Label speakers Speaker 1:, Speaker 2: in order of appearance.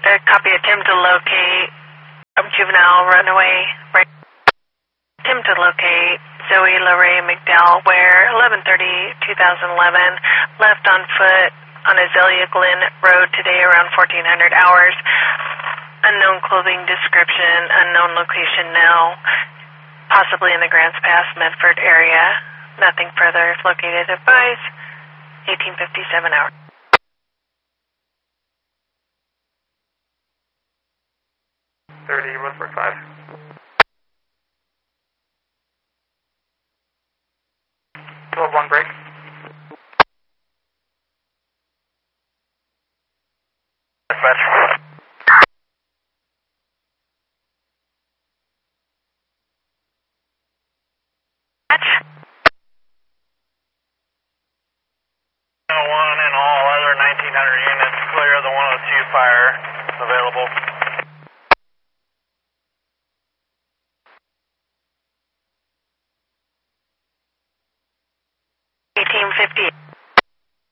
Speaker 1: Copy, attempt to locate juvenile runaway. Right. Attempt to locate Zoe Lorraine McDowell, where 11/30/2011, left on foot on Azalea Glen Road today around 1400 hours. Unknown clothing description, unknown location now, possibly in the Grants Pass, Medford area. Nothing further located. Advise 1857 hours.
Speaker 2: Westbrook 5. 12-1 break. Dispatch.
Speaker 3: One and all other 1900 units clear of the 102 fire available.
Speaker 1: 1858.